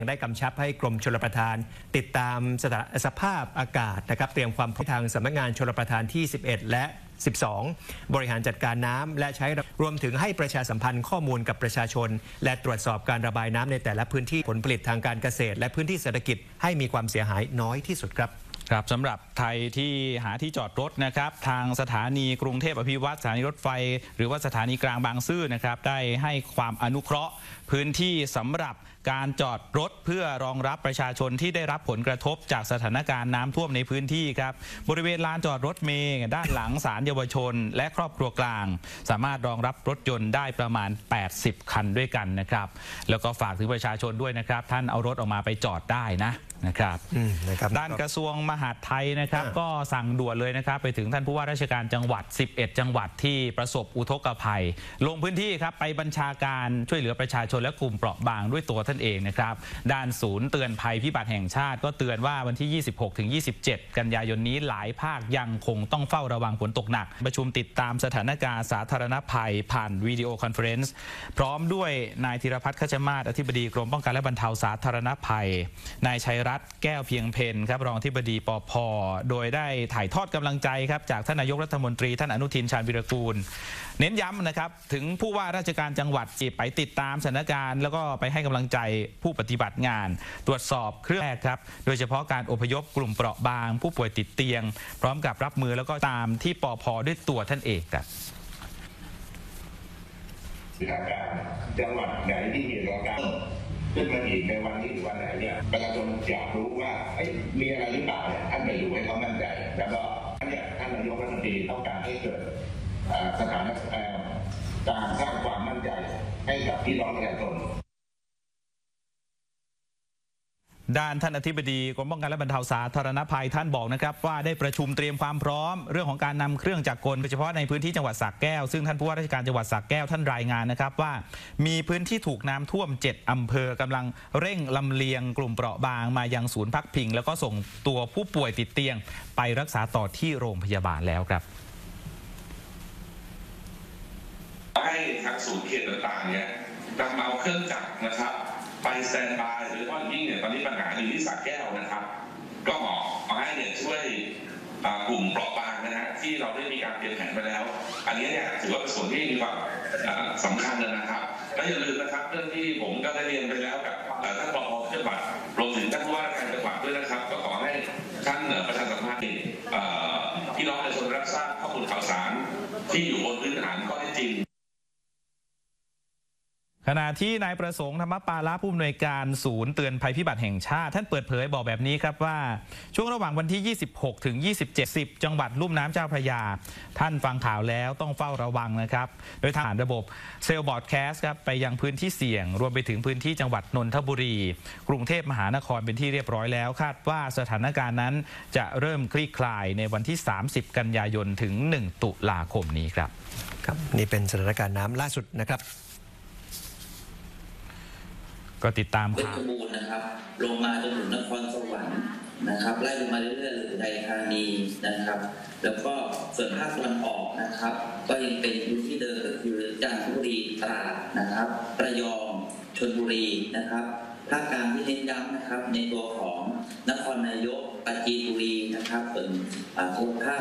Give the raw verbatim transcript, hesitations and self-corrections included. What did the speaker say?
ได้กำชับให้กรมชลประทานติดตามสถานสภาพอากาศนะครับเตรียมความพร้อมทางสำนักงานชลประทานที่สิบเอ็ดและสิบสองบริหารจัดการน้ำและใช้รวมถึงให้ประชาสัมพันธ์ข้อมูลกับประชาชนและตรวจสอบการระบายน้ำในแต่ละพื้นที่ผลผลิตทางการเกษตรและพื้นที่เศรษฐกิจให้มีความเสียหายน้อยที่สุดครับครับสำหรับไทยที่หาที่จอดรถนะครับทางสถานีกรุงเทพอภิวัตรสถานีรถไฟหรือว่าสถานีกลางบางซื่อนะครับได้ให้ความอนุเคราะห์พื้นที่สำหรับการจอดรถเพื่อรองรับประชาชนที่ได้รับผลกระทบจากสถานการณ์น้ำท่วมในพื้นที่ครับบริเวณลานจอดรถเมล์ด้านหลังศาลเยาวชนและครอบครัวกลางสามารถรองรับรถยนต์ได้ประมาณแปดสิบคันด้วยกันนะครับแล้วก็ฝากถึงประชาชนด้วยนะครับท่านเอารถออกมาไปจอดได้นะนะครับด้านกระทรวงมหาดไทยนะครับก็สั่งด่วนเลยนะครับไปถึงท่านผู้ว่าราชการจังหวัดสิบเอ็ดจังหวัดที่ประสบอุทกภัยลงพื้นที่ครับไปบัญชาการช่วยเหลือประชาชนและกลุ่มเปราะบางด้วยตัวท่านเองนะครับด้านศูนย์เตือนภัยพิบัติแห่งชาติก็เตือนว่าวันที่ ยี่สิบหกถึงยี่สิบเจ็ด กันยายนนี้หลายภาคยังคงต้องเฝ้าระวังฝนตกหนักประชุมติดตามสถานการณ์สาธารณภัยผ่านวิดีโอคอนเฟอเรนซ์พร้อมด้วยนายธีรพัฒน์ คัชมาศอธิบดีกรมป้องกันและบรรเทาสาธารณภัยนายชัยรัตน์แก้วเพียงเพนครับรองอธิบดีปภ.โดยได้ถ่ายทอดกำลังใจครับจากท่านนายกรัฐมนตรีท่านอนุทินชาญวิรากูลเน้นย้ำนะครับถึงผู้ว่าราชการจังหวัดไปติดตามสถานการณ์แล้วก็ไปให้กำลังใจผู้ปฏิบัติงานตรวจสอบเครื่องแรกครับโดยเฉพาะการอพยพกลุ่มเปราะบางผู้ป่วยติดเตียงพร้อมกับรับมือแล้วก็ตามที่ปภ.ด้วยตัวท่านเองครับสถานการณ์จังหวัดไหนที่มีสถานการณ์ขึ้นมาอีกในวันนี้หรือวันไหนเนี่ยประชาชนอยากรู้ว่ามีอะไรหรือเปล่าเนี่ยท่านไปดูให้เขามั่นใจแล้วก็เนี่ยท่านนายกรัฐมนตรีต้องการให้เกิดสถานการณ์สร้างความมั่นใจให้กับพี่น้องประชาชนด้านท่านอธิบดีกรมป้องกันและบรรเทาสาธารณภัยท่านบอกนะครับว่าได้ประชุมเตรียมความพร้อมเรื่องของการนำเครื่องจักรกลโดยเฉพาะในพื้นที่จังหวัดสระแก้วซึ่งท่านผู้ว่าราชการจังหวัดสระแก้วท่านรายงานนะครับว่ามีพื้นที่ถูกน้ำท่วมเจ็ดอำเภอกำลังเร่งลำเลียงกลุ่มเปราะบางมายังศูนย์พักพิงแล้วก็ส่งตัวผู้ป่วยติดเตียงไปรักษาต่อที่โรงพยาบาลแล้วครับให้ทางศูนย์เขตต่างๆเนี่ยนำเอาเครื่องจักรนะครับไปสแตนบายหรือว่ายิ่งเนี่ยตอนนี้ปัญหาอยู่ที่สระแก้วนะครับก็ขอมาให้เนี่ยช่วยกลุ่มเปราะบางนะฮะที่เราได้มีการเตรียมแผนไปแล้วอันนี้เนี่ยถือว่าเป็นส่วนที่มีความสำคัญนะครับและอย่าลืมนะครับเรื่องที่ผมก็ได้เรียนไปแล้วกับท่านผอ.จังหวัดรวมถึงท่านผู้ว่าราชการจังหวัดด้วยนะครับก็ขอให้ท่านประชาสัมพันธ์พี่น้องประชาชนรับทราบข้อมูลข่าวสารที่อยู่บนพื้นฐานข้อเท็จจริงขณะที่นายประสงค์ธรรมปาละผู้อำนวยการศูนย์เตือนภัยพิบัติแห่งชาติท่านเปิดเผยบอกแบบนี้ครับว่าช่วงระหว่างวันที่ยี่สิบหกถึงยี่สิบเจ็ด สิบจังหวัดลุ่มน้ำเจ้าพระยาท่านฟังข่าวแล้วต้องเฝ้าระวังนะครับโดยทางระบบเซลล์บอร์ดแคสต์ครับไปยังพื้นที่เสี่ยงรวมไปถึงพื้นที่จังหวัดนนทบุรีกรุงเทพมหานครเป็นที่เรียบร้อยแล้วคาดว่าสถานการณ์นั้นจะเริ่มคลี่คลายในวันที่สามสิบกันยายนถึงหนึ่งตุลาคมนี้ครับครับนี่เป็นสถานการณ์น้ำล่าสุดนะครับก็ติดตามข่าวเพชรบูรณ์นะครับลงมาจนถึงนครสวรรค์นะครับไล่ลงมาเรื่อยๆอุทัยธานีนะครับแล้วก็ส่วนภาคตะวันออกนะครับก็ยังเป็นพื้นที่เดิมก็คือจันทบุรีตราดนะครับระยองชลบุรีนะครับภาคกลางที่เน้นย้ำนะครับในตัวของนครนายกปราจีนบุรีนะครับส่วนภาค